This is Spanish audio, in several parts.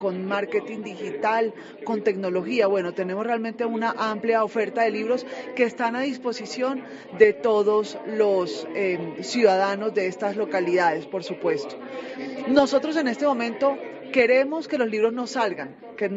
con marketing digital, con tecnología. Bueno, tenemos realmente una amplia oferta de libros que están a disposición de todos los ciudadanos de estas localidades, por supuesto. Nosotros en este momento queremos que los libros no salgan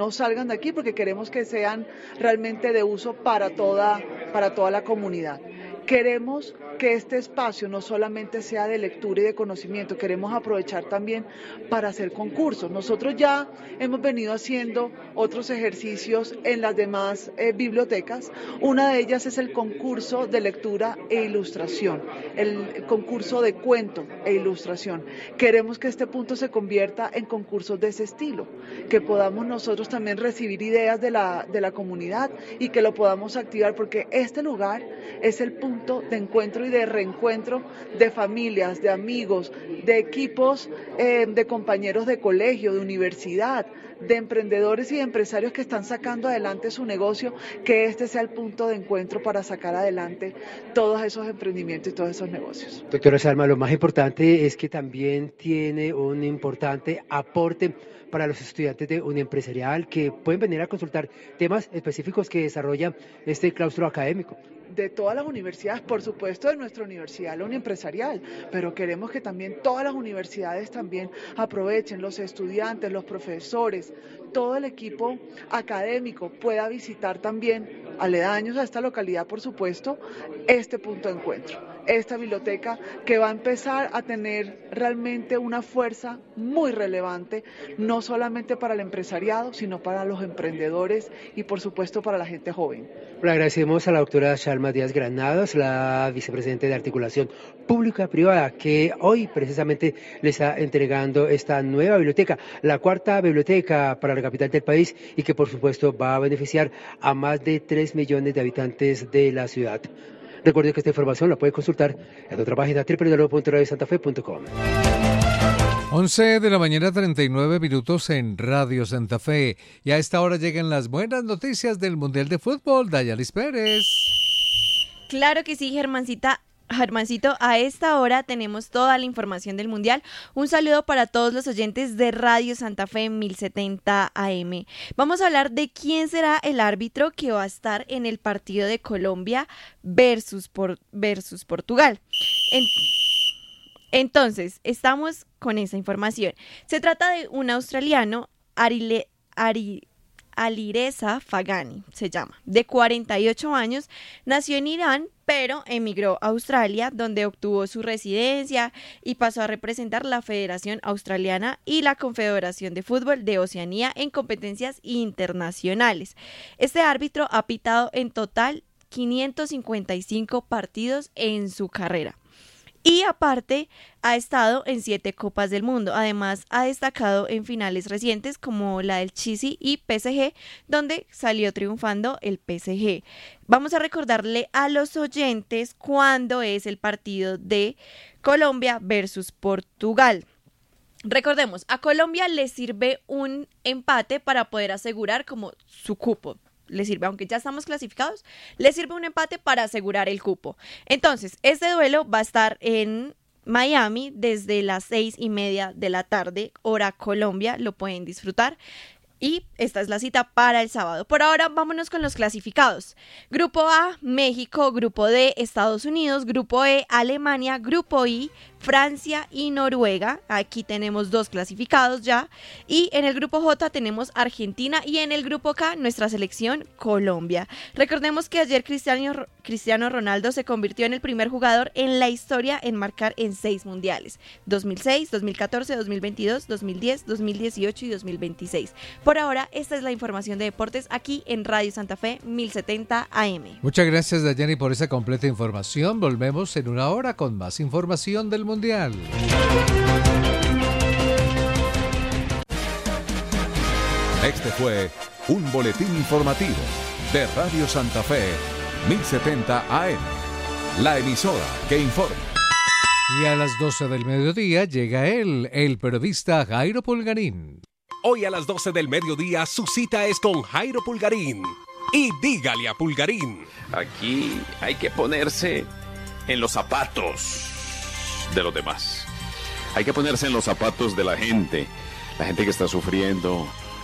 de aquí porque queremos que sean realmente de uso para toda la comunidad. Queremos que este espacio no solamente sea de lectura y de conocimiento, queremos aprovechar también para hacer concursos. Nosotros ya hemos venido haciendo otros ejercicios en las demás bibliotecas. Una de ellas es el concurso de lectura e ilustración, el concurso de cuento e ilustración. Queremos que este punto se convierta en concursos de ese estilo, que podamos nosotros también recibir ideas de la comunidad y que lo podamos activar, porque este lugar es el punto de encuentro y de reencuentro de familias, de amigos, de equipos, de compañeros de colegio, de universidad, de emprendedores y de empresarios que están sacando adelante su negocio, que este sea el punto de encuentro para sacar adelante todos esos emprendimientos y todos esos negocios. Doctora Salma, lo más importante es que también tiene un importante aporte para los estudiantes de Unimpresarial que pueden venir a consultar temas específicos que desarrolla este claustro académico. De todas las universidades, por supuesto de nuestra universidad, la Unimpresarial, pero queremos que también todas las universidades también aprovechen, los estudiantes, los profesores, todo el equipo académico pueda visitar también, aledaños a esta localidad, por supuesto, este punto de encuentro, esta biblioteca que va a empezar a tener realmente una fuerza muy relevante, no solamente para el empresariado, sino para los emprendedores y por supuesto para la gente joven. Le agradecemos a la doctora Salma Díaz Granados, la vicepresidenta de Articulación Pública-Privada, que hoy precisamente le está entregando esta nueva biblioteca, la cuarta biblioteca para la capital del país y que por supuesto va a beneficiar a más de 3 millones de habitantes de la ciudad. Recuerde que esta información la puede consultar en otra página www.radiosantafe.com. 11 de la mañana, 39 minutos en Radio Santa Fe. Y a esta hora llegan las buenas noticias del Mundial de Fútbol. Dayalis Pérez. Claro que sí, Germancito, a esta hora tenemos toda la información del Mundial. Un saludo para todos los oyentes de Radio Santa Fe 1070 AM. Vamos a hablar de quién será el árbitro que va a estar en el partido de Colombia versus Portugal. Entonces, estamos con esa información. Se trata de un australiano, Alireza Fagani, se llama, de 48 años, nació en Irán, pero emigró a Australia, donde obtuvo su residencia y pasó a representar la Federación Australiana y la Confederación de Fútbol de Oceanía en competencias internacionales. Este árbitro ha pitado en total 555 partidos en su carrera. Y aparte, ha estado en 7 Copas del Mundo. Además, ha destacado en finales recientes como la del Chelsea y PSG, donde salió triunfando el PSG. Vamos a recordarle a los oyentes cuándo es el partido de Colombia versus Portugal. Recordemos, a Colombia le sirve un empate para poder asegurar como su cupo. Le sirve, aunque ya estamos clasificados, le sirve un empate para asegurar el cupo. Entonces, este duelo va a estar en Miami desde las 6:30 de la tarde, hora Colombia, lo pueden disfrutar. Y esta es la cita para el sábado. Por ahora, vámonos con los clasificados. Grupo A, México. Grupo D, Estados Unidos. Grupo E, Alemania. Grupo I, Francia y Noruega. Aquí tenemos 2 clasificados ya. Y en el grupo J tenemos Argentina. Y en el grupo K, nuestra selección, Colombia. Recordemos que ayer Cristiano Ronaldo se convirtió en el primer jugador en la historia en marcar en 6 mundiales. 2006, 2014, 2022, 2010, 2018 y 2026. Por ahora, esta es la información de deportes aquí en Radio Santa Fe 1070 AM. Muchas gracias, Dayani, por esa completa información. Volvemos en una hora con más información del Mundial. Este fue un boletín informativo de Radio Santa Fe 1070 AM, la emisora que informa. Y a las 12 del mediodía llega él, el periodista Jairo Pulgarín. Hoy a las 12 del mediodía su cita es con Jairo Pulgarín. Y dígale a Pulgarín. Aquí hay que ponerse en los zapatos de los demás. Hay que ponerse en los zapatos de la gente que está sufriendo,